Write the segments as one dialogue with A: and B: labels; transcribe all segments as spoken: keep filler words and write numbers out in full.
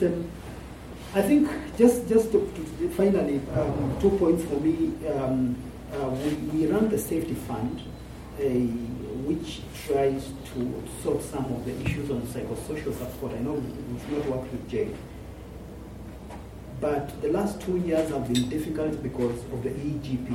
A: system. I think just just to, to finally um, two points for me. Um, uh, we, we run the safety fund, uh, which tries to sort some of the issues on psychosocial support. I know we've not worked with Jade, but the last two years have been difficult because of the E G P.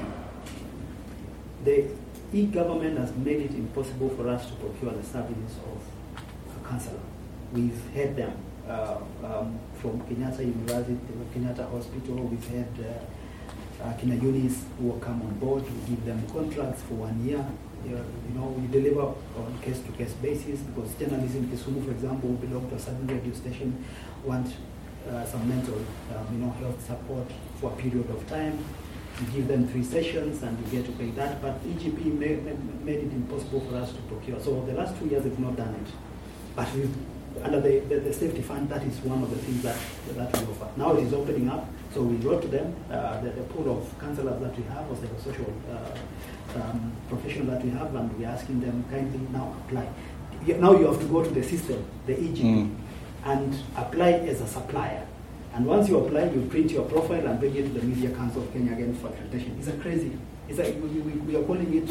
A: The e-government has made it impossible for us to procure the services of a counselor. We've had them uh, um, from Kenyatta University, Kenyatta Hospital. We've had uh, uh, Kina Yunis who will come on board. We give them contracts for one year. You know, we deliver on case-to-case basis because journalists in Kisumu, for example, who belong to a certain radio station, want uh, some mental, um, you know, health support for a period of time. We give them three sessions and we get to pay that. But E G P made, made it impossible for us to procure. So the last two years we've not done it. But we've, under the, the, the safety fund, that is one of the things that, that we offer. Now it is opening up. So we wrote to them, uh, the, the pool of counselors that we have, or the social uh, um, professionals that we have, and we're asking them kindly now apply. Now you have to go to the system, the E G P, mm. and apply as a supplier. And once you apply, you print your profile and bring it to the Media Council of Kenya again for accreditation. It's a crazy, it's a, we, we, we are calling it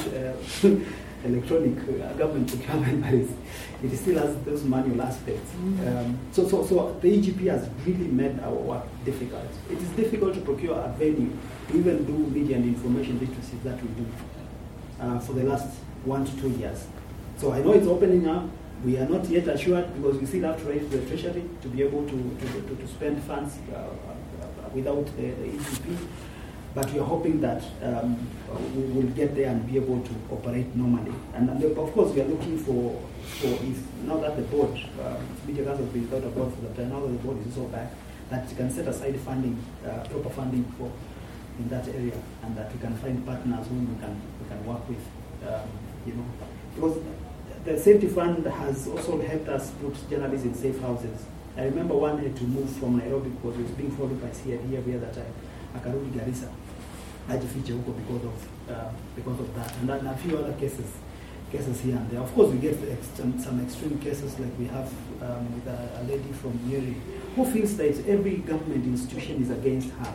A: uh, electronic uh, government procurement, but it's, it still has those manual aspects. Mm-hmm. Um, so, so, so the E G P has really made our work difficult. It is difficult to procure a venue to even do media and information literacy that we do uh, for the last one to two years. So I know it's opening up. We are not yet assured because we still have to raise the treasury to be able to, to, to, to spend funds uh, uh, without the, the E G P. But we are hoping that um, we will get there and be able to operate normally. And, and of course, we are looking for, for if now that the board, uh, Media Council has been without a board for the time, now that the board is also back, that we can set aside funding, uh, proper funding for in that area, and that we can find partners whom we can we can work with, um, you know, because the safety fund has also helped us put journalists in safe houses. I remember one had to move from Nairobi because it was being followed by C I D every other time. Akarudi Garissa, ajifiche huko because of uh, because of that, and then a few other cases, cases here and there. Of course, we get ex- some extreme cases like we have um, with a, a lady from Nyeri who feels that every government institution is against her.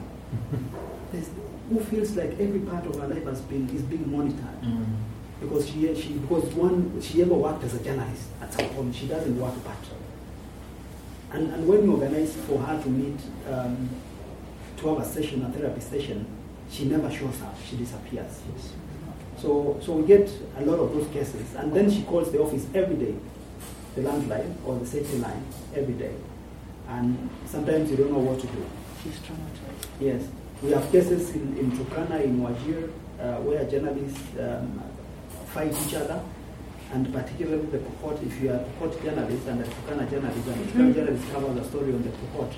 A: Who feels like every part of her life has been is being monitored. Mm. Because she, she, because one, she ever worked as a journalist at some point. She doesn't work part. And and when you organize for her to meet, um, to have a session, a therapy session, she never shows up. She disappears. Yes. So so we get a lot of those cases, and then she calls the office every day, the landline or the safety line every day, and sometimes you don't know what to do.
B: She's traumatized.
A: Yes, we have cases in, in Turkana, in Wajir, uh, where journalists um, fight each other, and particularly the Pokot. If you are a Pokot journalist and a Turkana journalist, and the Turkana journalist covers a story on the Pokot,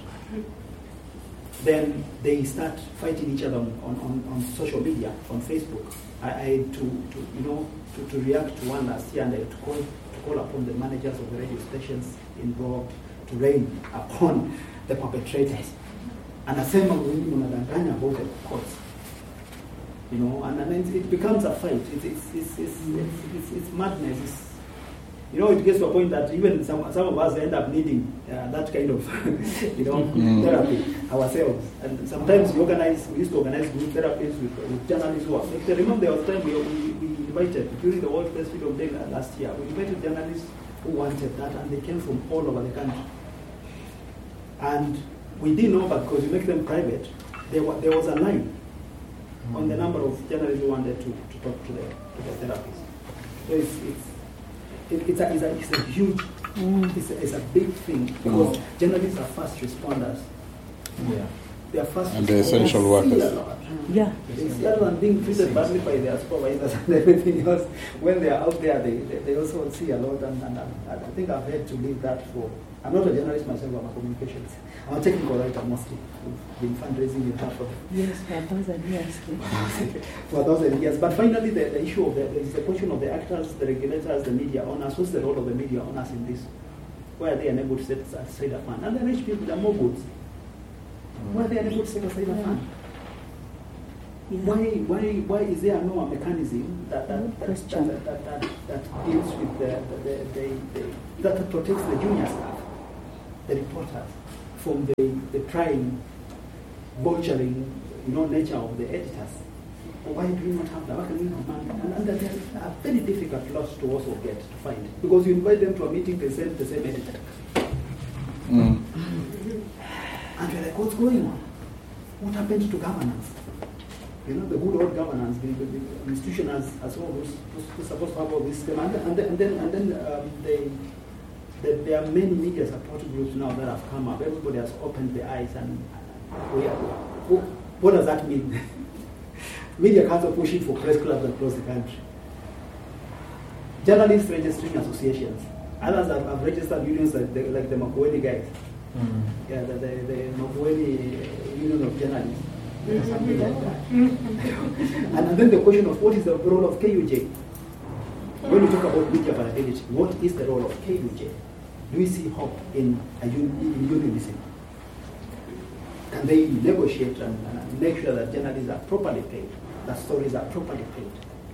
A: then they start fighting each other on, on, on, on social media, on Facebook. I, I had to, to you know to, to react to one last year, and I had to call to call upon the managers of the radio stations involved to rain upon the perpetrators. And asema wengi mnadanganya about the courts. You know, and, and it becomes a fight. It's it's it's it's, it's, it's, it's madness. It's, you know, it gets to a point that even some some of us end up needing uh, that kind of you know mm. therapy ourselves. And sometimes we organize. We used to organize group therapies with, with journalists who are. Like, remember, there was a time we, we we invited during the World Press Freedom Day last year. We invited journalists who wanted that, and they came from all over the country. And we didn't know, but because we make them private, there was there was a line mm. on the number of journalists who wanted to, to talk to the to the therapists. So it's it's it, it's, a, it's a it's a huge mm. it's, a, it's a big thing because mm. journalists are first responders. Yeah, they are first
C: and the essential workers.
B: Yeah,
A: they see other than being treated badly by their supervisors and everything else. When they are out there, they they, they also see a lot, and, and, and I think I've had to leave that for. I'm not a journalist myself, I'm a communications. I'm a technical writer mostly. We've been fundraising in half of
B: Yes, for a thousand years.
A: for a thousand years. But finally, the, the issue of the, is the question of the actors, the regulators, the media owners. What's the role of the media owners in this? Why are they unable to set aside a fund? And the rich people, the more goods. Why are they unable to set aside a fund? Yeah. Why, why, why is there no mechanism that that that, that, that, that, that, that deals with the, the, the, the, the that protects the junior staff, the reporters, from the, the trying, butchering, you know, nature of the editors. Why do we not have that? Why can we not have that? And, and that they are very difficult lots to also get to find, because you invite them to a meeting, they send the same editor.
C: Mm.
A: And you're like, what's going on? What happened to governance? You know, the good old governance, the, the, the institution as, as well, who's, who's supposed to have all this system. And, and then, and then, and then um, they, they, there are many media support groups now that have come up. Everybody has opened their eyes. And we are, what, what does that mean? Media council pushing for press clubs across the country. Journalists registering associations. Others have, have registered unions like the, like the Makueni guys. Mm. Yeah, the, the, the Makueni Union of Journalists. Mm-hmm. Something like that. Mm-hmm. and, and then the question of what is the role of K U J? When we talk about media availability, what is the role of K U J? Do we see hope in, a un, in unionism? Can they negotiate and, and make sure that journalists are properly paid, that stories are properly paid?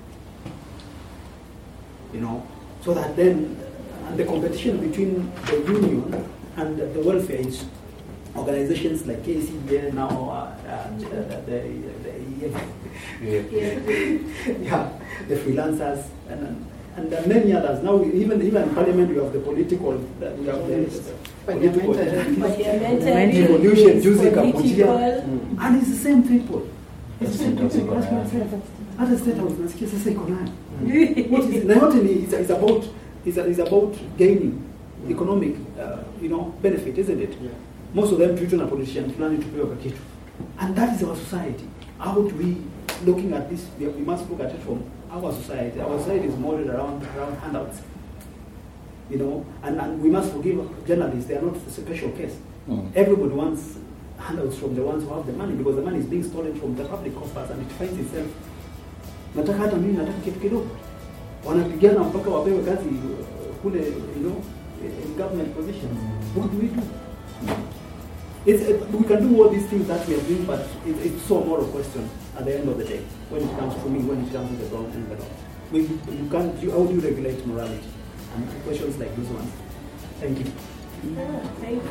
A: You know, so that then and the competition between the union and the, the welfare organizations like K C B N now, uh, and uh, the, the, the yeah. yeah, the freelancers and and uh, many others. Now we, even even in Parliament we have the political, uh, we have the political revolution, Juzi Kapuchia, mm. and it's the same people. It's the same people. Other state house, nasikia sasa iko nayo. What is Nairobi is is about is is about gaining economic, uh, you know, benefit, isn't it? Yeah. Most of them treat on a politician planning to pay over kitu, and that is our society. How do we, looking at this, we, we must look at it from our society. Our society is modeled around around handouts, you know, and, and we must forgive journalists. They are not a special case. Mm. Everybody wants handouts from the ones who have the money, because the money is being stolen from the public coffers and it finds itself. Nataka hata mimi nataka kitu kidogo. Wanapigana mpaka wapewe kazi kule, you know, in government positions. What do we do? It's, it, we can do all these things that we are doing, but it, it's so more a question at the end of the day when it comes to me, when it comes to the ground envelope. We, you can't, you, how do you regulate morality? And questions like these ones. Thank you.
D: Yeah, thank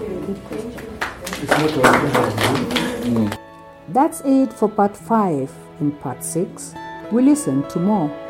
D: you. Thank you.
E: That's it for part five. In part six, we listen to more.